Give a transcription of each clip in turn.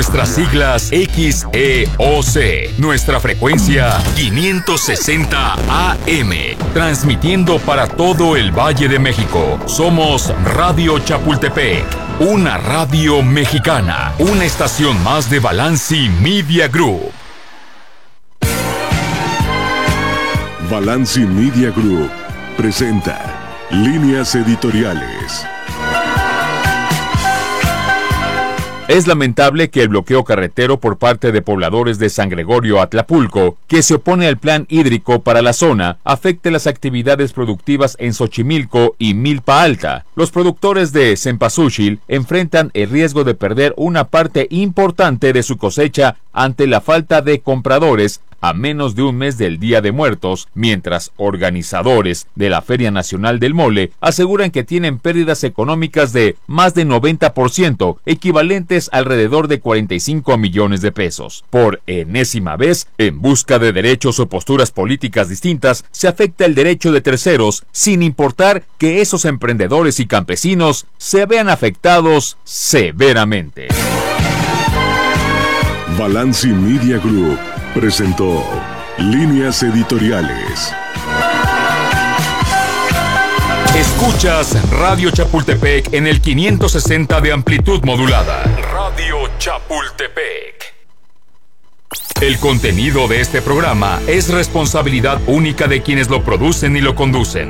Nuestras siglas XEOC. Nuestra frecuencia 560 AM. Transmitiendo para todo el Valle de México. Somos Radio Chapultepec. Una radio mexicana. Una estación más de Balanci Media Group. Balanci Media Group presenta Líneas Editoriales. Es lamentable que el bloqueo carretero por parte de pobladores de San Gregorio Atlapulco, que se opone al plan hídrico para la zona, afecte las actividades productivas en Xochimilco y Milpa Alta. Los productores de Cempasúchil enfrentan el riesgo de perder una parte importante de su cosecha ante la falta de compradores a menos de un mes del Día de Muertos, mientras organizadores de la Feria Nacional del Mole aseguran que tienen pérdidas económicas de más de 90%, equivalentes a alrededor de 45 millones de pesos. Por enésima vez, en busca de derechos o posturas políticas distintas, se afecta el derecho de terceros, sin importar que esos emprendedores y campesinos se vean afectados severamente. Balanci Media Group presentó Líneas Editoriales. Escuchas Radio Chapultepec en el 560 de amplitud modulada. Radio Chapultepec. El contenido de este programa es responsabilidad única de quienes lo producen y lo conducen.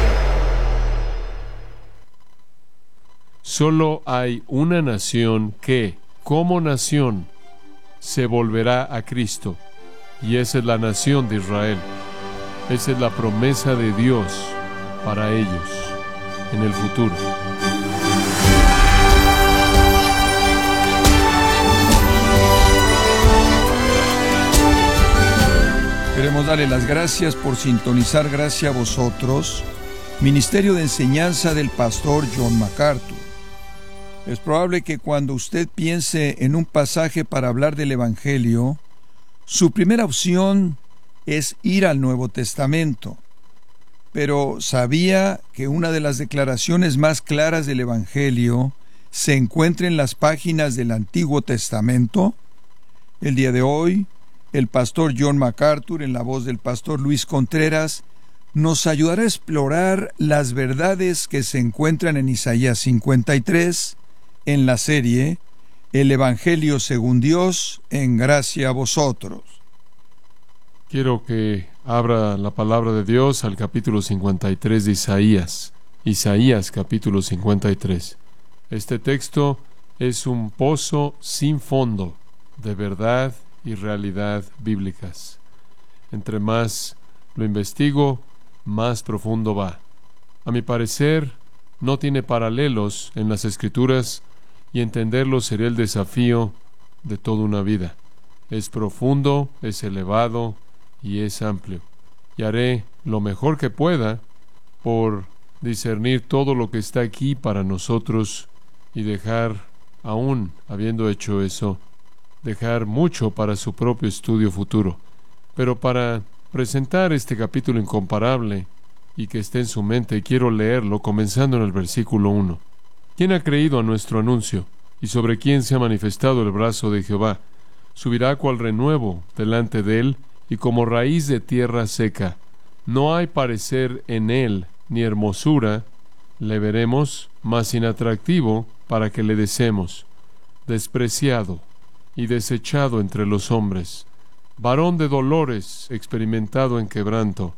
Solo hay una nación que, como nación, se volverá a Cristo, y esa es la nación de Israel. Esa es la promesa de Dios para ellos en el futuro. Queremos darle las gracias por sintonizar Gracia a Vosotros, Ministerio de Enseñanza del Pastor John MacArthur. Es probable que cuando usted piense en un pasaje para hablar del Evangelio, su primera opción es ir al Nuevo Testamento. Pero ¿sabía que una de las declaraciones más claras del Evangelio se encuentra en las páginas del Antiguo Testamento? El día de hoy, el pastor John MacArthur, en la voz del pastor Luis Contreras, nos ayudará a explorar las verdades que se encuentran en Isaías 53, en la serie El Evangelio según Dios, en Gracia a Vosotros. Quiero que abra la palabra de Dios al capítulo 53 de Isaías. Isaías capítulo 53. Este texto es un pozo sin fondo de verdad y realidad bíblicas. Entre más lo investigo, más profundo va. A mi parecer, no tiene paralelos en las Escrituras, y entenderlo sería el desafío de toda una vida. Es profundo, es elevado y es amplio. Y haré lo mejor que pueda por discernir todo lo que está aquí para nosotros y dejar, aún habiendo hecho eso, dejar mucho para su propio estudio futuro. Pero para presentar este capítulo incomparable y que esté en su mente, quiero leerlo comenzando en el versículo 1. ¿Quién ha creído a nuestro anuncio? ¿Y sobre quién se ha manifestado el brazo de Jehová? Subirá cual renuevo delante de él, y como raíz de tierra seca. No hay parecer en él, ni hermosura. Le veremos, mas inatractivo, para que le deseemos. Despreciado y desechado entre los hombres. Varón de dolores, experimentado en quebranto.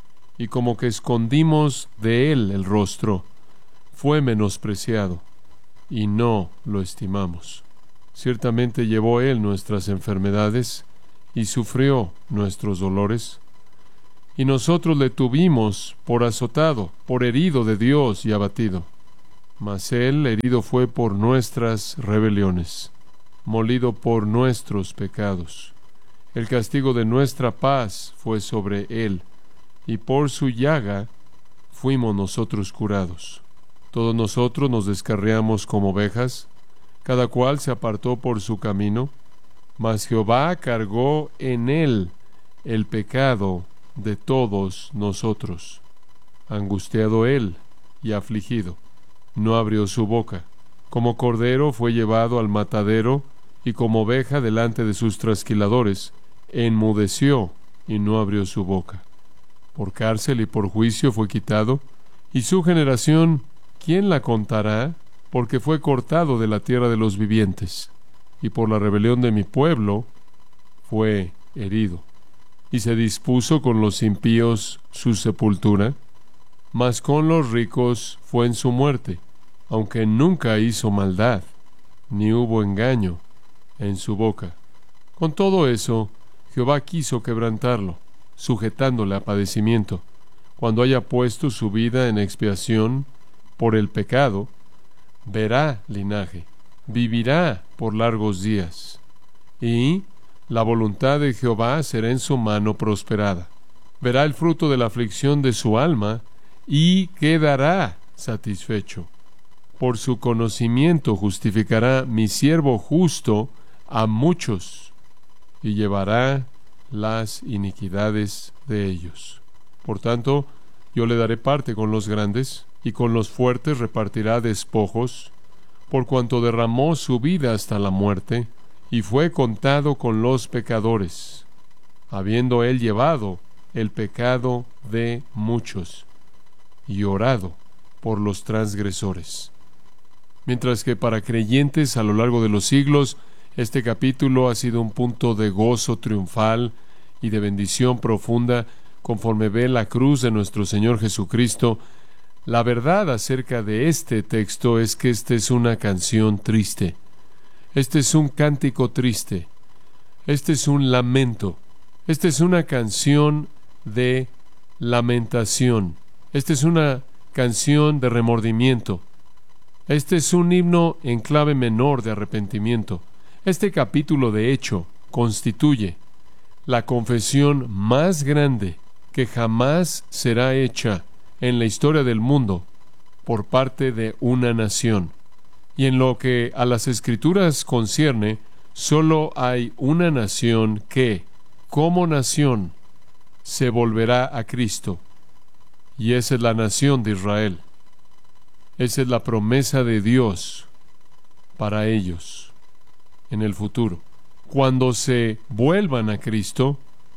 Y como que escondimos de él el rostro, fue menospreciado, y no lo estimamos. Ciertamente llevó él nuestras enfermedades, y sufrió nuestros dolores. Y nosotros le tuvimos por azotado, por herido de Dios y abatido. Mas él herido fue por nuestras rebeliones, molido por nuestros pecados. El castigo de nuestra paz fue sobre él, y por su llaga fuimos nosotros curados. Todos nosotros nos descarriamos como ovejas, cada cual se apartó por su camino, mas Jehová cargó en él el pecado de todos nosotros. Angustiado él y afligido, no abrió su boca. Como cordero fue llevado al matadero, y como oveja delante de sus trasquiladores, enmudeció y no abrió su boca. Por cárcel y por juicio fue quitado, y su generación, ¿quién la contará? Porque fue cortado de la tierra de los vivientes, y por la rebelión de mi pueblo fue herido. Y se dispuso con los impíos su sepultura, mas con los ricos fue en su muerte, aunque nunca hizo maldad, ni hubo engaño en su boca. Con todo eso, Jehová quiso quebrantarlo, sujetándole a padecimiento. Cuando haya puesto su vida en expiación por el pecado, verá linaje, vivirá por largos días, y la voluntad de Jehová será en su mano prosperada. Verá el fruto de la aflicción de su alma, y quedará satisfecho. Por su conocimiento justificará mi siervo justo a muchos, y llevará las iniquidades de ellos. Por tanto, yo le daré parte con los grandes, y con los fuertes repartirá despojos, por cuanto derramó su vida hasta la muerte, y fue contado con los pecadores, habiendo él llevado el pecado de muchos, y orado por los transgresores. Mientras que para creyentes a lo largo de los siglos, este capítulo ha sido un punto de gozo triunfal y de bendición profunda, conforme ve la cruz de nuestro Señor Jesucristo. La verdad acerca de este texto es que esta es una canción triste. Este es un cántico triste. Este es un lamento. Esta es una canción de lamentación. Esta es una canción de remordimiento. Este es un himno en clave menor de arrepentimiento. Este capítulo, de hecho, constituye la confesión más grande que jamás será hecha en la historia del mundo por parte de una nación. Y en lo que a las Escrituras concierne, solo hay una nación que, como nación, se volverá a Cristo. Y esa es la nación de Israel. Esa es la promesa de Dios para ellos en el futuro. Cuando se vuelvan a Cristo,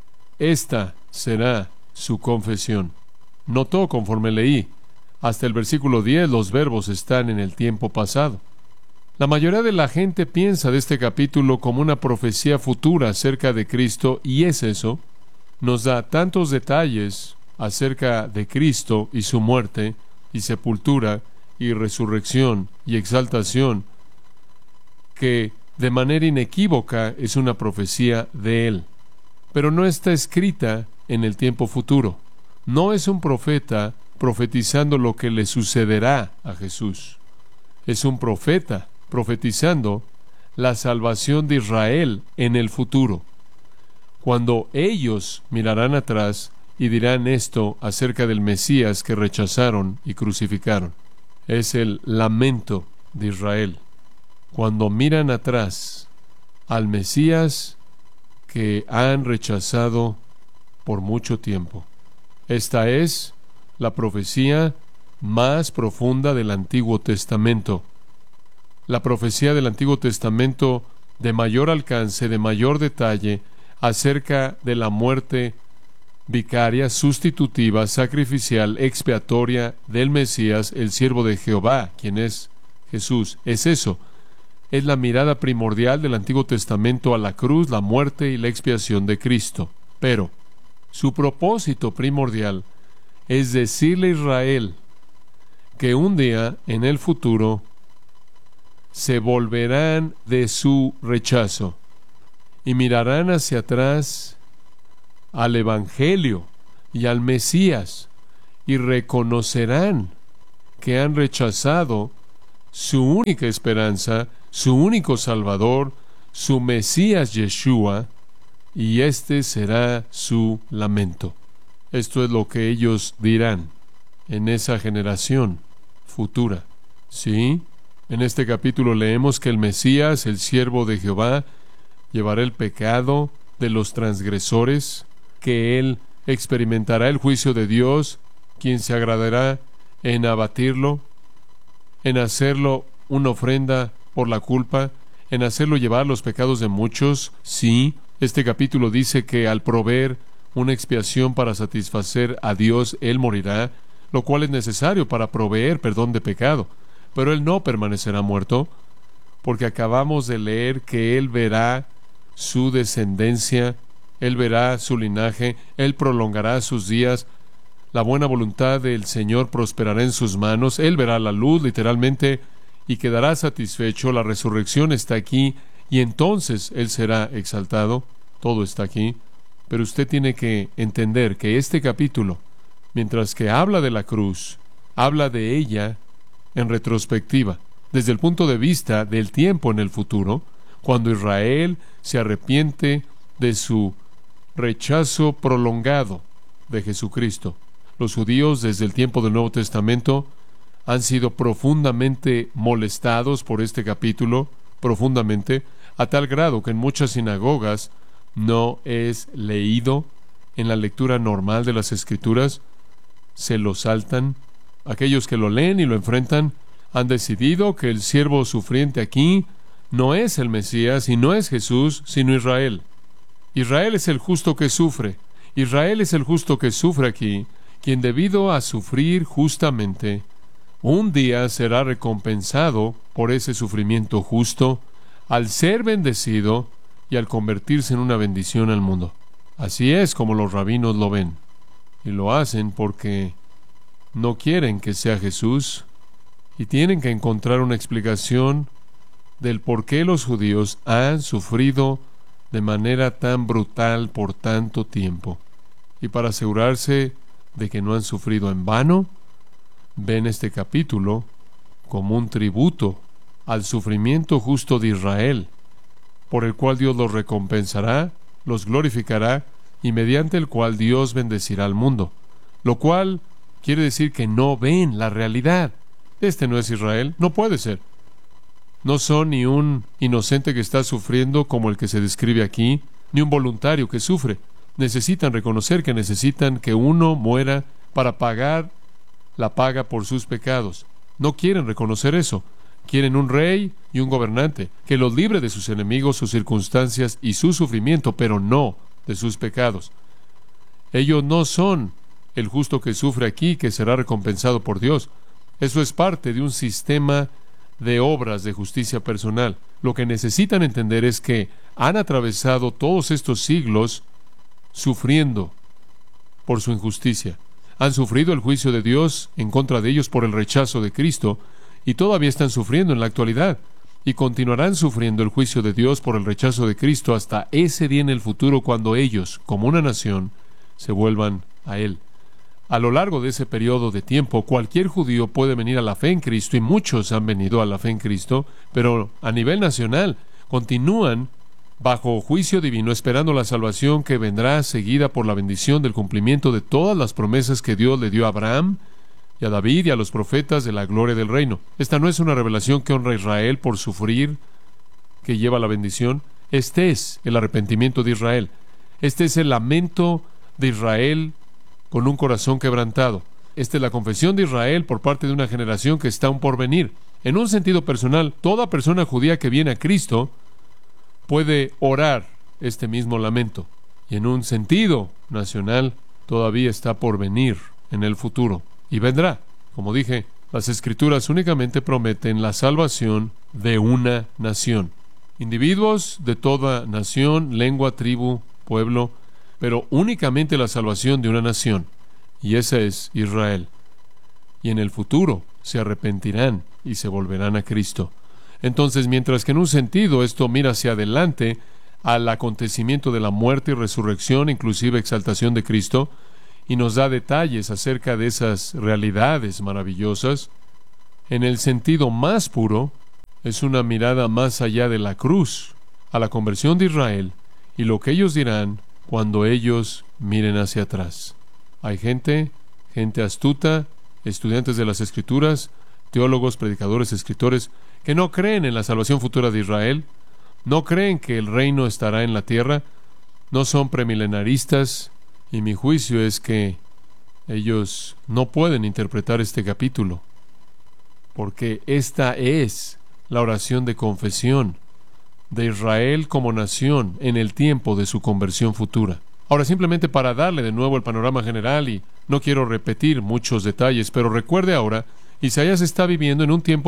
esta será su confesión. Notó, conforme leí, hasta el versículo 10, los verbos están en el tiempo pasado. La mayoría de la gente piensa de este capítulo como una profecía futura acerca de Cristo, y es eso. Nos da tantos detalles acerca de Cristo y su muerte y sepultura y resurrección y exaltación, que de manera inequívoca es una profecía de Él. Pero no está escrita en el tiempo futuro. No es un profeta profetizando lo que le sucederá a Jesús. Es un profeta profetizando la salvación de Israel en el futuro. Cuando ellos mirarán atrás y dirán esto acerca del Mesías que rechazaron y crucificaron. Es el lamento de Israel. Cuando miran atrás al Mesías que han rechazado por mucho tiempo. Esta es la profecía más profunda del Antiguo Testamento. La profecía del Antiguo Testamento de mayor alcance, de mayor detalle, acerca de la muerte vicaria, sustitutiva, sacrificial, expiatoria del Mesías, el siervo de Jehová, quien es Jesús. Es eso. Es la mirada primordial del Antiguo Testamento a la cruz, la muerte y la expiación de Cristo. Pero su propósito primordial es decirle a Israel que un día en el futuro se volverán de su rechazo y mirarán hacia atrás al Evangelio y al Mesías y reconocerán que han rechazado su única esperanza, su único Salvador, su Mesías Yeshua, y este será su lamento. Esto es lo que ellos dirán en esa generación futura. ¿Sí? En este capítulo leemos que el Mesías, el siervo de Jehová, llevará el pecado de los transgresores, que Él experimentará el juicio de Dios, quien se agradará en abatirlo, en hacerlo una ofrenda por la culpa, en hacerlo llevar los pecados de muchos? Sí. Este capítulo dice que al proveer una expiación para satisfacer a Dios, Él morirá, lo cual es necesario para proveer perdón de pecado. Pero Él no permanecerá muerto, porque acabamos de leer que Él verá su descendencia, Él verá su linaje, Él prolongará sus días, la buena voluntad del Señor prosperará en sus manos, Él verá la luz, literalmente, y quedará satisfecho. La resurrección está aquí, y entonces Él será exaltado. Todo está aquí. Pero usted tiene que entender que este capítulo, mientras que habla de la cruz, habla de ella en retrospectiva, desde el punto de vista del tiempo en el futuro, cuando Israel se arrepiente de su rechazo prolongado de Jesucristo. Los judíos, desde el tiempo del Nuevo Testamento, han sido profundamente molestados por este capítulo, profundamente, a tal grado que en muchas sinagogas no es leído en la lectura normal de las Escrituras. Se lo saltan. Aquellos que lo leen y lo enfrentan han decidido que el siervo sufriente aquí no es el Mesías y no es Jesús, sino Israel. Israel es el justo que sufre. Israel es el justo que sufre aquí, quien debido a sufrir justamente, un día será recompensado por ese sufrimiento justo, al ser bendecido y al convertirse en una bendición al mundo. Así es como los rabinos lo ven, y lo hacen porque no quieren que sea Jesús, y tienen que encontrar una explicación del por qué los judíos han sufrido de manera tan brutal por tanto tiempo. Y para asegurarse de que no han sufrido en vano, ven este capítulo como un tributo al sufrimiento justo de Israel, por el cual Dios los recompensará, los glorificará, y mediante el cual Dios bendecirá al mundo. Lo cual quiere decir que no ven la realidad. Este no es Israel, no puede ser. No son ni un inocente que está sufriendo como el que se describe aquí, ni un voluntario que sufre. Necesitan reconocer que necesitan que uno muera para pagar la paga por sus pecados. No quieren reconocer eso. Quieren un rey y un gobernante que los libre de sus enemigos, sus circunstancias y su sufrimiento, pero no de sus pecados. Ellos no son el justo que sufre aquí, que será recompensado por Dios. Eso es parte de un sistema de obras de justicia personal. Lo que necesitan entender es que han atravesado todos estos siglos sufriendo por su injusticia. Han sufrido el juicio de Dios en contra de ellos por el rechazo de Cristo, y todavía están sufriendo en la actualidad, y continuarán sufriendo el juicio de Dios por el rechazo de Cristo hasta ese día en el futuro, cuando ellos, como una nación, se vuelvan a Él. A lo largo de ese periodo de tiempo, cualquier judío puede venir a la fe en Cristo, y muchos han venido a la fe en Cristo, pero a nivel nacional continúan bajo juicio divino, esperando la salvación que vendrá seguida por la bendición del cumplimiento de todas las promesas que Dios le dio a Abraham y a David y a los profetas de la gloria del reino. Esta no es una revelación que honra a Israel por sufrir, que lleva a la bendición. Este es el arrepentimiento de Israel. Este es el lamento de Israel con un corazón quebrantado. Esta es la confesión de Israel por parte de una generación que está aún por venir. En un sentido personal, toda persona judía que viene a Cristo puede orar este mismo lamento. Y en un sentido nacional, todavía está por venir en el futuro. Y vendrá. Como dije, las Escrituras únicamente prometen la salvación de una nación. Individuos de toda nación, lengua, tribu, pueblo, pero únicamente la salvación de una nación. Y esa es Israel. Y en el futuro se arrepentirán y se volverán a Cristo. Entonces, mientras que en un sentido esto mira hacia adelante al acontecimiento de la muerte y resurrección, inclusive exaltación de Cristo, y nos da detalles acerca de esas realidades maravillosas, en el sentido más puro, es una mirada más allá de la cruz, a la conversión de Israel, y lo que ellos dirán cuando ellos miren hacia atrás. Hay gente astuta, estudiantes de las Escrituras, teólogos, predicadores, escritores, que no creen en la salvación futura de Israel, no creen que el reino estará en la tierra, no son premilenaristas, y mi juicio es que ellos no pueden interpretar este capítulo, porque esta es la oración de confesión de Israel como nación en el tiempo de su conversión futura. Ahora, simplemente para darle de nuevo el panorama general, y no quiero repetir muchos detalles, pero recuerde ahora, Isaías está viviendo en un tiempo